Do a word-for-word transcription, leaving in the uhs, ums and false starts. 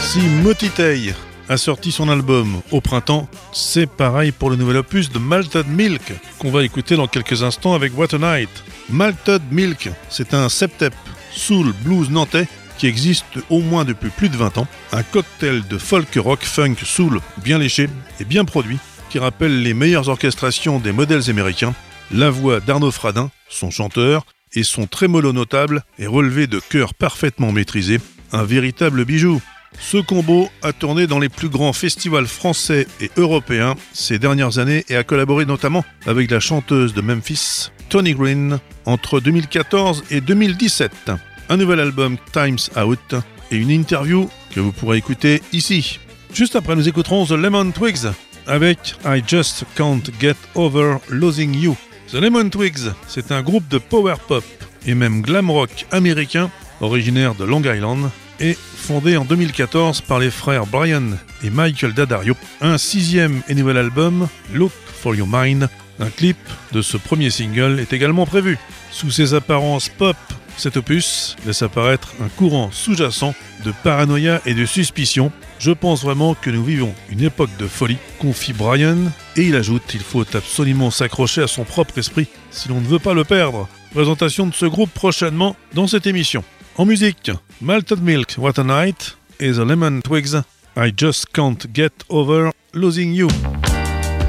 Si Motitei a sorti son album au printemps, c'est pareil pour le nouvel opus de Malted Milk, qu'on va écouter dans quelques instants avec What a Night. Malted Milk, c'est un septep soul blues nantais qui existe au moins depuis plus de vingt ans, un cocktail de folk rock funk soul bien léché et bien produit, qui rappelle les meilleures orchestrations des modèles américains. La voix d'Arnaud Fradin, son chanteur, et son trémolo notable est relevé de chœurs parfaitement maîtrisés, un véritable bijou. Ce combo a tourné dans les plus grands festivals français et européens ces dernières années et a collaboré notamment avec la chanteuse de Memphis, Tony Green, entre deux mille quatorze et deux mille dix-sept. Un nouvel album, Times Out, et une interview que vous pourrez écouter ici. Juste après, nous écouterons The Lemon Twigs avec I Just Can't Get Over Losing You. The Lemon Twigs, c'est un groupe de power pop et même glam rock américain originaire de Long Island et fondé en deux mille quatorze par les frères Brian et Michael Daddario. Un sixième et nouvel album, Look for Your Mind. Un clip de ce premier single est également prévu. Sous ses apparences pop, cet opus laisse apparaître un courant sous-jacent de paranoïa et de suspicion. Je pense vraiment que nous vivons une époque de folie, confie Brian, et il ajoute qu'il faut absolument s'accrocher à son propre esprit si l'on ne veut pas le perdre. Présentation de ce groupe prochainement dans cette émission. En musique, Malted Milk, What a Night, et The Lemon Twigs, I Just Can't Get Over Losing You.